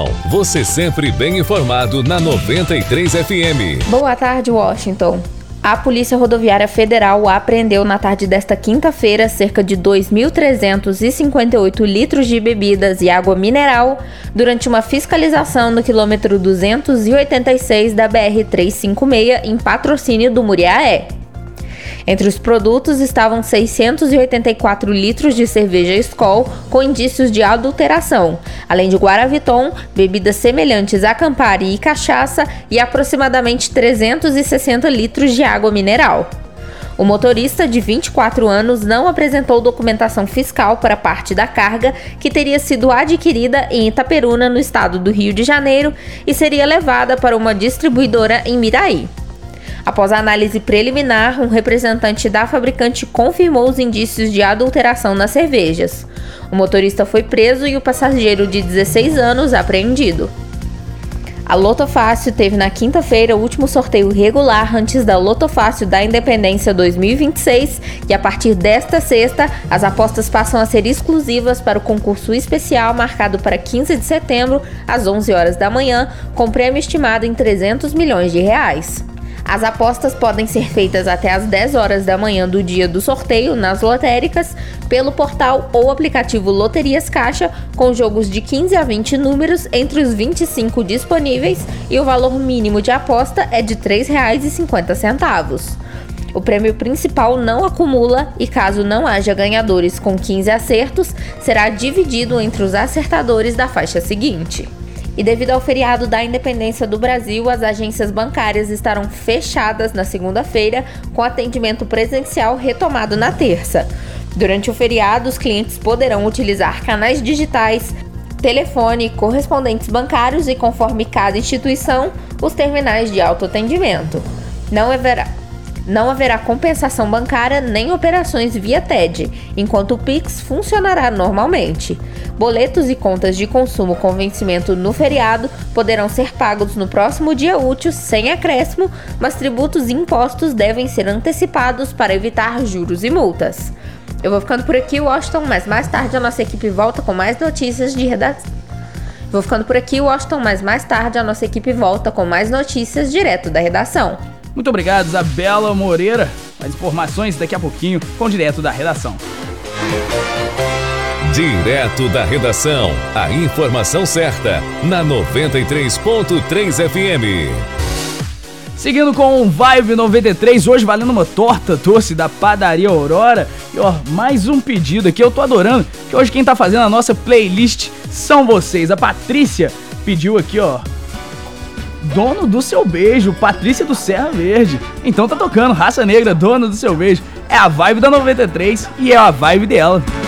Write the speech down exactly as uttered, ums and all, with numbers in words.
Redação. Você sempre bem informado na noventa e três F M. Boa tarde, Washington. A Polícia Rodoviária Federal apreendeu na tarde desta quinta-feira cerca de dois mil trezentos e cinquenta e oito litros de bebidas e água mineral durante uma fiscalização no quilômetro duzentos e oitenta e seis da B R trezentos e cinquenta e seis em patrocínio do Muriaé. Entre os produtos estavam seiscentos e oitenta e quatro litros de cerveja Skol com indícios de adulteração, além de Guaraviton, bebidas semelhantes a Campari e cachaça e aproximadamente trezentos e sessenta litros de água mineral. O motorista, de vinte e quatro anos, não apresentou documentação fiscal para parte da carga, que teria sido adquirida em Itaperuna, no estado do Rio de Janeiro, e seria levada para uma distribuidora em Miraí. Após a análise preliminar, um representante da fabricante confirmou os indícios de adulteração nas cervejas. O motorista foi preso e o passageiro, de dezesseis anos, apreendido. A Lotofácil teve na quinta-feira o último sorteio regular antes da Lotofácil da Independência dois mil e vinte e seis e a partir desta sexta, as apostas passam a ser exclusivas para o concurso especial marcado para quinze de setembro, às onze horas da manhã, com prêmio estimado em trezentos milhões de reais. As apostas podem ser feitas até às dez horas da manhã do dia do sorteio nas lotéricas, pelo portal ou aplicativo Loterias Caixa, com jogos de quinze a vinte números entre os vinte e cinco disponíveis, e o valor mínimo de aposta é de três reais e cinquenta centavos. O prêmio principal não acumula e, caso não haja ganhadores com quinze acertos, será dividido entre os acertadores da faixa seguinte. E devido ao feriado da Independência do Brasil, as agências bancárias estarão fechadas na segunda-feira, com atendimento presencial retomado na terça. Durante o feriado, os clientes poderão utilizar canais digitais, telefone, correspondentes bancários e, conforme cada instituição, os terminais de autoatendimento. Não haverá Não haverá compensação bancária nem operações via T E D, enquanto o Pix funcionará normalmente. Boletos e contas de consumo com vencimento no feriado poderão ser pagos no próximo dia útil sem acréscimo, mas tributos e impostos devem ser antecipados para evitar juros e multas. Eu vou ficando por aqui, Washington, mas mais tarde a nossa equipe volta com mais notícias de redação. Vou ficando por aqui, Washington, mas mais tarde a nossa equipe volta com mais notícias direto da redação. Muito obrigado, Isabela Moreira. Mais informações daqui a pouquinho com Direto da Redação. Direto da Redação. A informação certa na noventa e três ponto três F M. Seguindo com o Vibe noventa e três, hoje valendo uma torta doce da Padaria Aurora. E ó, mais um pedido aqui, eu tô adorando, que hoje quem tá fazendo a nossa playlist são vocês. A Patrícia pediu aqui, ó, Dono do Seu Beijo, Patrícia do Serra Verde. Então tá tocando Raça Negra, Dono do Seu Beijo. É a vibe da noventa e três e é a vibe dela.